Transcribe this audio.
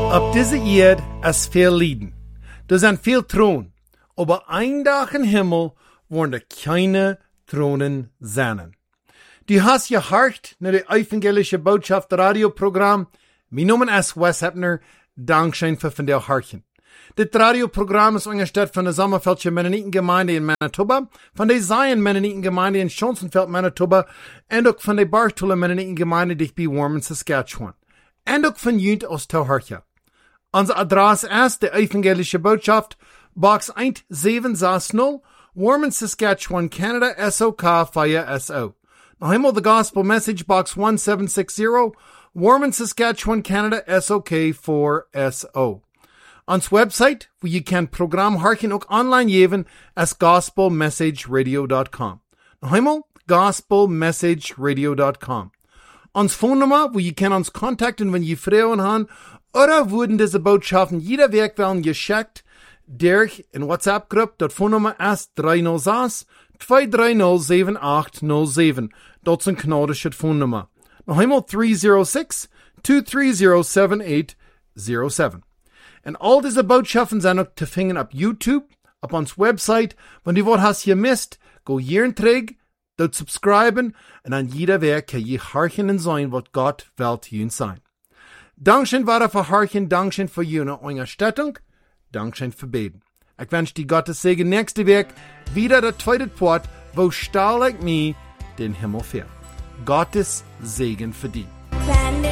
Op deze Erde is veel lijden. Er zijn veel tronen. Aber ein Tag im Himmel worden er keine Thronen sein. Du hast gehört naar de evangelische Botschaft radioprogramm. Mijn naam is Wes Hepner. Dankzij voor vandaag hartje. Dit radioprogramm ist unterstützt von der Sommerfeldsche Mennonitengemeinde in Manitoba, von der Zion Mennonitengemeinde in Schonsenfeld, Manitoba, und auch von der Bartula Mennonitengemeinde dicht bei Warman, Saskatchewan. Und auch von Jünt aus Tauhartja. Unsere Adresse ist die Evangelische Botschaft, Box 1760, Warman, Saskatchewan, Canada, SOK 4SO. Noch einmal the Gospel Message, Box 1760, Warman, Saskatchewan, Canada, SOK 4SO. Ons website, wo je kan Programm harken ook online geven, is gospelmessageradio.com. Nog eenmaal, gospelmessageradio.com. Ons phonenummer, wo je kan ons contacten, wenn je vragen haben, oder wurden diese Botschaften jeder Werk werden geschickt, durch in WhatsApp-Gruppe, das Phonenummer ist 306-230-7807. Das ist ein gnadisches Phonenummer. Noch einmal 306-230-7807. En al deze boodschappen zijn ook te vinden op YouTube, op ons website. Wenn du wat hast gemist, go hier terug, dort subscriben, en aan jeder werk kan je harken en zijn wat God wilt jullie zijn. Dankzij voor harken, dankzij voor jullie ondersteuning, dankzij voor beten. Ik wens die Gottes Segen nächste Werk, wieder der tweede Port, wo stahl ik mij den Himmel fährt. Gottes Segen für dich.